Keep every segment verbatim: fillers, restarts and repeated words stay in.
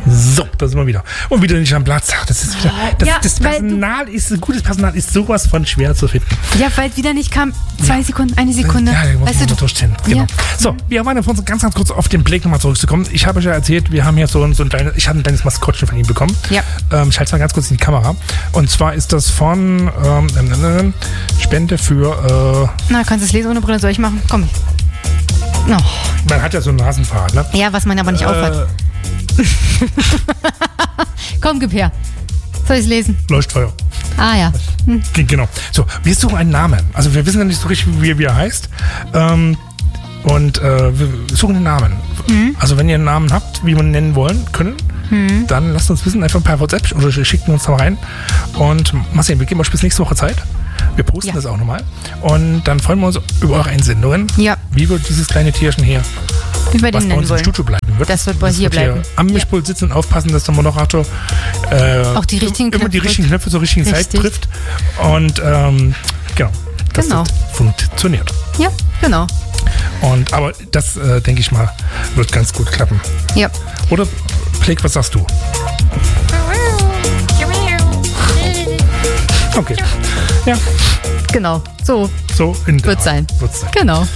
So, da sind wir wieder. Und wieder nicht am Platz. Das, ist wieder, das, Ja, das Personal ist, gutes Personal ist sowas von schwer zu finden. Ja, weil es wieder nicht kam. Zwei Sekunden, eine Sekunde. Ja, da muss weißt man du, mal durchstehen. Genau. Ja. So, wir waren davon, ganz, ganz kurz auf den Blake nochmal zurückzukommen. Ich habe euch ja erzählt, wir haben hier so ein, so ein kleines, ich habe ein kleines Maskottchen von ihm bekommen. Ja. Ähm, ich halte es mal ganz kurz in die Kamera. Und zwar ist das von ähm, ähm, Spende für... Äh, Na, kannst du es lesen ohne Brille? Soll ich machen? Komm. Oh. man hat ja so einen Nasenpfad, ne? Ja, was man aber nicht Äh, aufhat. Komm, gib her. Soll ich es lesen? Leuchtfeuer. Ah ja. Hm. Genau. So, wir suchen einen Namen. Also wir wissen ja nicht so richtig, wie, wie er heißt. Ähm, und äh, wir suchen einen Namen. Mhm. Also wenn ihr einen Namen habt, wie wir ihn nennen wollen, können, mhm. dann lasst uns wissen, einfach ein paar WhatsApp oder schickt uns da rein. Und mal sehen, wir geben euch bis nächste Woche Zeit. Wir posten Ja. das auch nochmal. Und dann freuen wir uns über eure Einsendungen. Ja. Wie wird dieses kleine Tierchen hier, Wie wir was den bei nennen uns im wollen. Studio bleiben wird. Das wird bei hier bleiben. Am Mischpult sitzen und aufpassen, dass der Moderator äh, Auch die richtigen immer die Knöpfe richtigen Knöpfe zur richtigen Zeit Richtig. trifft. Und ähm, genau, das Genau. funktioniert. Ja, genau. Und, aber das, äh, denke ich mal, wird ganz gut klappen. Ja. Oder, Blake, was sagst du? Okay. Ja, Genau. So so in der Wird sein. Art wird's sein. Genau.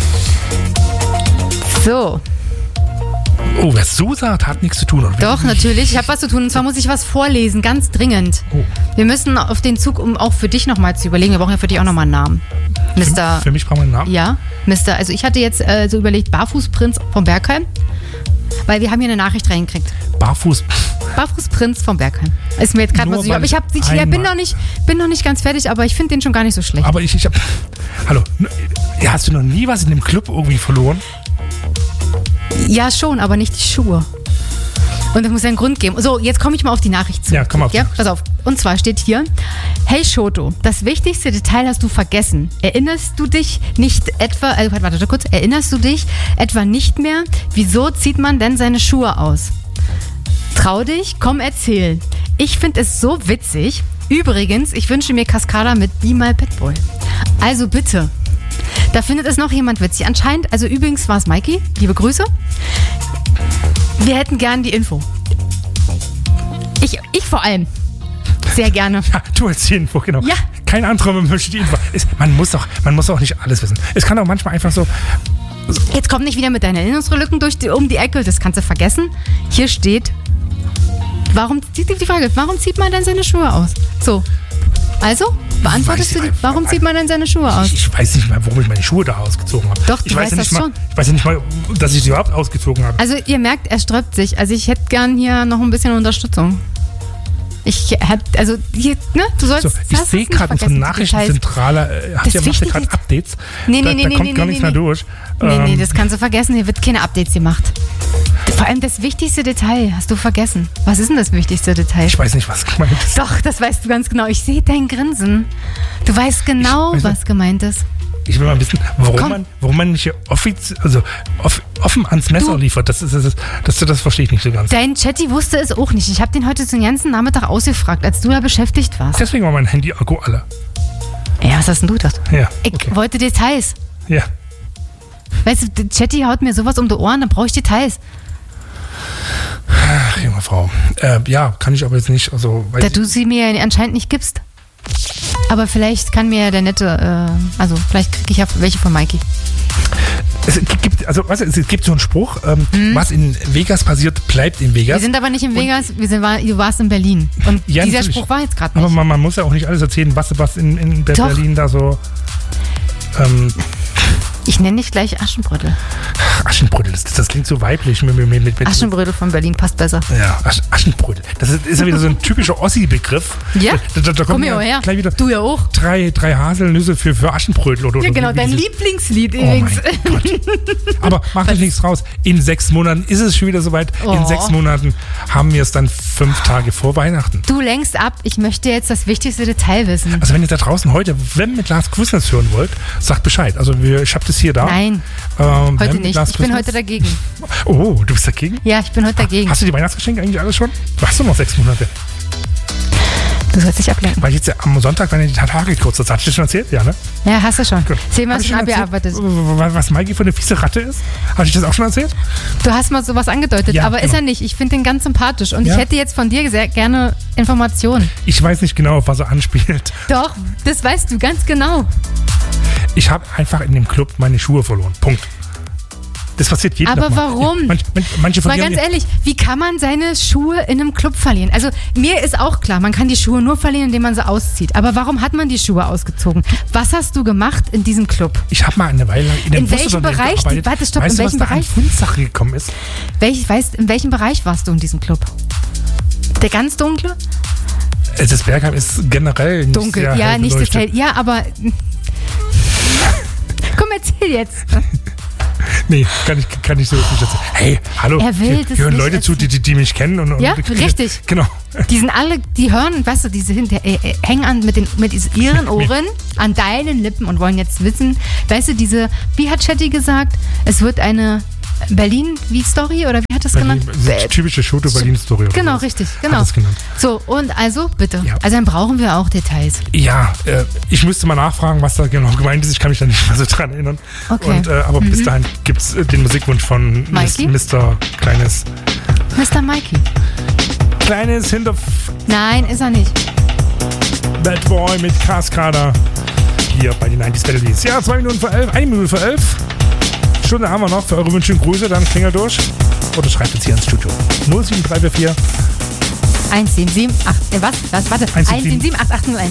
So, Oh, wer so sagt, hat nichts zu tun. Oder? doch, natürlich. Ich habe was zu tun. Und zwar muss ich was vorlesen, ganz dringend. Oh. Wir müssen auf den Zug, um auch für dich nochmal zu überlegen. Wir brauchen ja für dich auch nochmal einen Namen. Mister Für mich brauchen wir einen Namen. Ja, Mister Also ich hatte jetzt äh, so überlegt, Barfußprinz vom Bergheim. Weil wir haben hier eine Nachricht reingekriegt. Barfuß. Barfußprinz vom Bergheim. Ist mir jetzt gerade Nur mal so. weil Aber ich, hab, ich einmal- ja, bin, noch nicht, bin noch nicht ganz fertig, aber ich finde den schon gar nicht so schlecht. Aber ich, ich hab. Hallo, ja, hast du noch nie was in dem Club irgendwie verloren? Ja, schon, aber nicht die Schuhe. Und es muss ja einen Grund geben. So, jetzt komme ich mal auf die Nachricht zu. Ja, komm auf die Ja, Nachricht. pass auf. Und zwar steht hier: Hey Shoto, das wichtigste Detail hast du vergessen. Erinnerst du dich nicht etwa, äh, warte, warte kurz, erinnerst du dich etwa nicht mehr, wieso zieht man denn seine Schuhe aus? Trau dich, komm erzähl. Ich finde es so witzig. Übrigens, ich wünsche mir Cascada mit Be My Pitbull. Also bitte. Da findet es noch jemand witzig. Anscheinend, also übrigens war es Mikey. Liebe Grüße. Wir hätten gern die Info. Ich, ich vor allem. Sehr gerne. Ja, du als die Info, genau. Ja. Kein anderer möchte die Info. Es, man, muss doch, man muss auch nicht alles wissen. Es kann auch manchmal einfach so. Jetzt komm nicht wieder mit deinen Erinnerungslücken durch die, um die Ecke. Das kannst du vergessen. Hier steht, warum, die, die Frage, warum zieht man denn seine Schuhe aus? So. Also, beantwortest Weiß du ich die, warum einfach- zieht man denn seine Schuhe aus? Ich, ich weiß nicht mal, warum ich meine Schuhe da ausgezogen habe. Doch, du ich weiß weißt ja das nicht mal, schon. Ich weiß ja nicht mal, dass ich sie überhaupt ausgezogen habe. Also ihr merkt, er sträubt sich. Also ich hätte gern hier noch ein bisschen Unterstützung. Ich hätte, also hier, ne, du sollst... So, ich hast sehe es nicht gerade, unsere vergessen, die Nachrichtenzentrale äh, hat Das ja macht ja Wichtige gerade ist- Updates. Nee, nee, da, nee, da nee, kommt nee, gar nee, nichts nee. mehr durch. Nee, nee, Ähm, das kannst du vergessen. Hier wird keine Updates gemacht. Vor allem das wichtigste Detail hast du vergessen. Was ist denn das wichtigste Detail? Ich weiß nicht, was gemeint ist. Doch, das weißt du ganz genau. Ich sehe dein Grinsen. Du weißt genau, Ich weiß nicht. was gemeint ist. Ich will mal wissen, warum Komm. man, warum man nicht hier offiz also off, offen ans Messer Du- liefert. Das, ist, das, ist, das, das verstehe ich nicht so ganz. Dein Chatty wusste es auch nicht. Ich habe den heute den ganzen Nachmittag ausgefragt, als du da beschäftigt warst. Deswegen war mein Handy-Akku alle. Ja, was hast denn du gedacht? Ja, Ich okay. wollte Details. Ja. Weißt du, der Chatty haut mir sowas um die Ohren, dann brauche ich Details. Ach, junge Frau. Äh, ja, kann ich aber jetzt nicht. Also, weiß Da ich, du sie mir anscheinend nicht gibst. Aber vielleicht kann mir der nette, äh, also vielleicht kriege ich ja welche von Mikey. es gibt, also, weißt du, es gibt so einen Spruch, ähm, was in Vegas passiert, bleibt in Wir Vegas. sind aber nicht in Vegas, wir sind, war, du warst in Berlin. Und Ja, dieser natürlich. Spruch war jetzt gerade Aber nicht. man, man muss ja auch nicht alles erzählen, was, was in, in Doch. Berlin da so. Ähm, Ich nenne dich gleich Aschenbrödel. Aschenbrödel, das, das klingt so weiblich. Mit, mit, mit, mit, Aschenbrödel von Berlin passt besser. Ja, Asch, Aschenbrödel. Das ist, ist ja wieder so ein typischer Ossi-Begriff. Ja, Da, da, da komm kommen hier ja her. gleich wieder Du ja auch. drei, drei Haselnüsse für, für Aschenbrödel. Oder, Ja, oder genau, wie- wie dein dieses- Lieblingslied Oh übrigens. mein Gott. Aber macht euch nichts raus. In sechs Monaten ist es schon wieder soweit. In Oh. sechs Monaten haben wir es dann fünf Tage vor Weihnachten. Du lenkst ab, ich möchte jetzt das wichtigste Detail wissen. Also wenn ihr da draußen heute Wem mit Last Christmas hören wollt, sagt Bescheid. Also wir, ich habe das hier da. Nein, Ähm, heute Wem mit nicht. Last Ich bin Christmas. heute dagegen. Oh, du bist dagegen? Ja, ich bin heute dagegen. Hast du die Weihnachtsgeschenke eigentlich alles schon? Du hast doch noch sechs Monate. Du sollst dich ablenken. Weil ich jetzt ja am Sonntag, wenn ich die Tatare kurz, das hatte ich dir schon erzählt, ja, ne? Ja, hast du schon. Gut. Zehnmal Hab ich schon erzählt, abgearbeitet. was Mikey für eine fiese Ratte ist? Habe ich das auch schon erzählt? Du hast mal sowas angedeutet, Ja, aber genau. ist er nicht. Ich finde den ganz sympathisch und Ja. ich hätte jetzt von dir sehr gerne Informationen. Ich weiß nicht genau, auf was er anspielt. Doch, das weißt du ganz genau. Ich habe einfach in dem Club meine Schuhe verloren. Punkt. Das passiert jedem Aber Mal. warum? Manche, manche, manche Mal verlieren ganz ehrlich, wie kann man seine Schuhe in einem Club verlieren? Also mir ist auch klar, man kann die Schuhe nur verlieren, indem man sie auszieht. Aber warum hat man die Schuhe ausgezogen? Was hast du gemacht in diesem Club? Ich habe mal eine Weile lang in dem In welchem Bereich? gearbeitet. Warte, stopp, weißt in du, welchem was da an Bereich? Fundsache gekommen ist? Welch, weißt, in welchem Bereich warst du in diesem Club? Der ganz dunkle? Äh, Das Bergheim ist generell nicht Dunkel, sehr ja, hell nicht das beleuchtet. hell. Ja, aber... Komm, erzähl jetzt. Nee, kann ich, kann ich so nicht erzählen. Hey, hallo, Er will hier, das hier hören nicht Leute zu, die, die, die mich kennen. Und, und Ja, richtig. Genau. Die sind alle, die hören, weißt du, diese hin- äh, äh, hängen an mit, den, mit is- ihren Ohren an deinen Lippen und wollen jetzt wissen, weißt du, diese, wie hat Chatty gesagt, es wird eine Berlin-Wie-Story oder wie hat das Berlin, genannt? diese typische Schoto-Berlin-Story. oder Genau, sowas. richtig, Hat genau. das genannt. So, und also, bitte. Ja. Also dann brauchen wir auch Details. Ja, äh, ich müsste mal nachfragen, was da genau gemeint ist. Ich kann mich da nicht mehr so dran erinnern. Okay. Und, äh, aber bis dahin gibt es äh, den Musikwunsch von Mikey? Mister Kleines. Mister Mikey. Kleines hinter Nein, ist er nicht. Bad Boy mit Cascada. Hier bei den neunzig Melodies. Ja, zwei Minuten vor elf, eine Minute vor elf. Stunde haben wir noch für eure Wünsche und Grüße. Dann klingelt durch. Oder schreibt uns hier ins Studio. null sieben drei vier vier. eins sieben sieben acht, äh, was? was? Warte, eins sieben eins sieben sieben acht acht null eins.